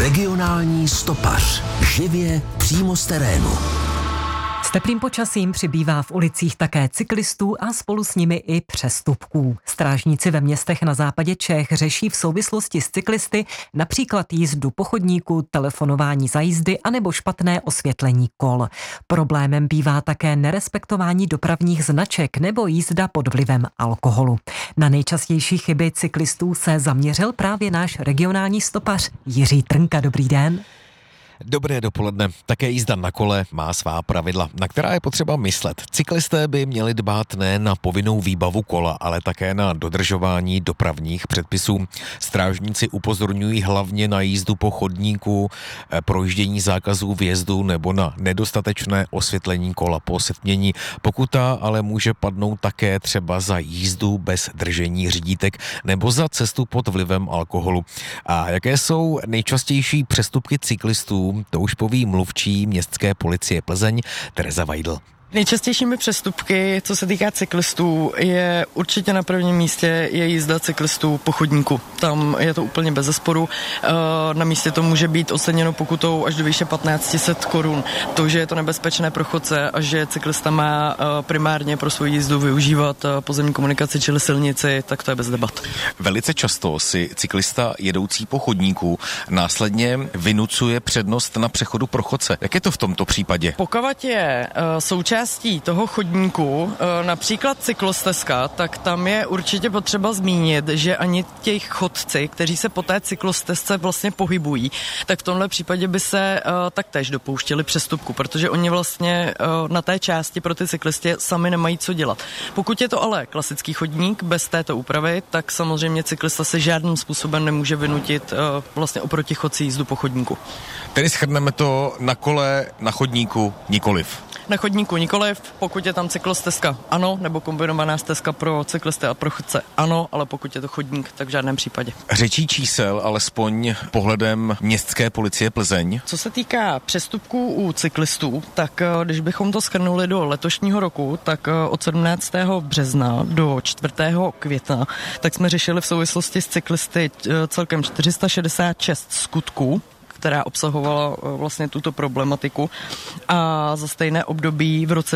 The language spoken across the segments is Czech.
Regionální stopař. Živě přímo z terénu. S teplým počasím přibývá v ulicích také cyklistů a spolu s nimi i přestupků. Strážníci ve městech na západě Čech řeší v souvislosti s cyklisty například jízdu po chodníku, telefonování za jízdy anebo špatné osvětlení kol. Problémem bývá také nerespektování dopravních značek nebo jízda pod vlivem alkoholu. Na nejčastější chyby cyklistů se zaměřil právě náš regionální stopař Jiří Trnka. Dobrý den. Dobré dopoledne. Také jízda na kole má svá pravidla, na která je potřeba myslet. Cyklisté by měli dbát ne na povinnou výbavu kola, ale také na dodržování dopravních předpisů. Strážníci upozorňují hlavně na jízdu po chodníku, projíždění zákazů vjezdu nebo na nedostatečné osvětlení kola po setmění. Pokuta ale může padnout také třeba za jízdu bez držení řídítek nebo za cestu pod vlivem alkoholu. A jaké jsou nejčastější přestupky cyklistů? To už poví mluvčí městské policie Plzeň Tereza Vajdl. Nejčastějšími přestupky, co se týká cyklistů, je určitě na prvním místě je jízda cyklistů po chodníku. Tam je to úplně bez zesporu. Na místě to může být oceněno pokutou až do výše 1500 korun. To, že je to nebezpečné pro chodce a že cyklista má primárně pro svou jízdu využívat pozemní komunikaci, čili silnici, tak to je bez debat. Velice často si cyklista jedoucí po chodníku následně vynucuje přednost na přechodu pro chodce. Jak je to v tomto případě? Pokud je součástí toho chodníku, například cyklostezka, tak tam je určitě potřeba zmínit, že ani těch chodci, kteří se po té cyklostezce vlastně pohybují, tak v tomhle případě by se taktéž dopouštěli přestupku, protože oni vlastně na té části pro ty cyklisty sami nemají co dělat. Pokud je to ale klasický chodník bez této úpravy, tak samozřejmě cyklista se žádným způsobem nemůže vynutit vlastně oproti chodci jízdu po chodníku. Tedy shrneme to na kole, na chodníku nikoliv. Na chodníku nikoliv, pokud je tam cyklostezka ano, nebo kombinovaná stezka pro cyklisty a pro chodce ano, ale pokud je to chodník, tak v žádném případě. Řečí čísel, alespoň pohledem městské policie Plzeň. Co se týká přestupků u cyklistů, tak když bychom to shrnuli do letošního roku, tak od 17. března do 4. května, tak jsme řešili v souvislosti s cyklisty celkem 466 skutků, která obsahovala vlastně tuto problematiku. A za stejné období v roce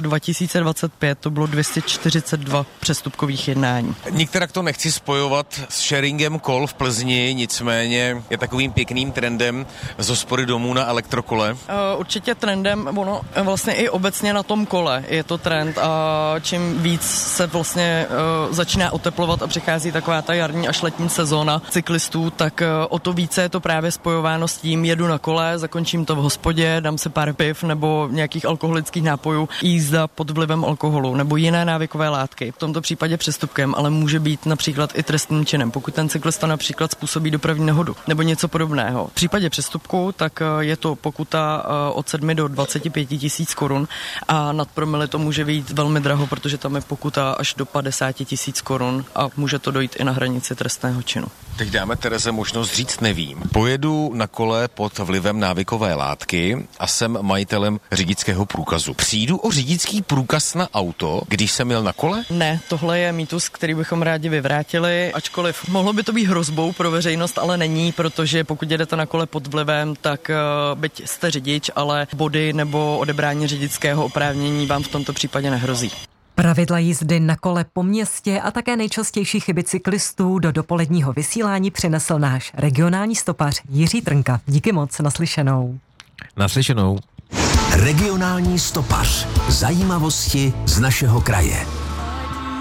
2025 to bylo 242 přestupkových jednání. Nikterak to nechci spojovat s sharingem kol v Plzni, nicméně je takovým pěkným trendem z hospody domů na elektrokole. Určitě trendem, ono vlastně i obecně na tom kole je to trend a čím víc se vlastně začíná oteplovat a přichází taková ta jarní až letní sezóna cyklistů, tak o to více je to právě spojováno s tím, jedu na kole, zakončím to v hospodě, dám si pár piv nebo nějakých alkoholických nápojů, jízda pod vlivem alkoholu nebo jiné návykové látky. V tomto případě přestupkem, ale může být například i trestným činem, pokud ten cyklista například způsobí dopravní nehodu nebo něco podobného. V případě přestupku tak je to pokuta od 7 do 25 tisíc korun a nad promile to může být velmi draho, protože tam je pokuta až do 50 tisíc korun a může to dojít i na hranici trestného činu. Teď dáme Tereze možnost říct nevím. Pojedu na kole pod vlivem návykové látky a jsem majitelem řidičského průkazu. Přijdu o řidičský průkaz na auto, když jsem jel na kole? Ne, tohle je mýtus, který bychom rádi vyvrátili, ačkoliv mohlo by to být hrozbou pro veřejnost, ale není, protože pokud jedete na kole pod vlivem, tak byť jste řidič, ale body nebo odebrání řidičského oprávnění vám v tomto případě nehrozí. Pravidla jízdy na kole po městě a také nejčastější chyby cyklistů do dopoledního vysílání přinesl náš regionální stopař Jiří Trnka. Díky moc, naslyšenou. Naslyšenou. Regionální stopař. Zajímavosti z našeho kraje.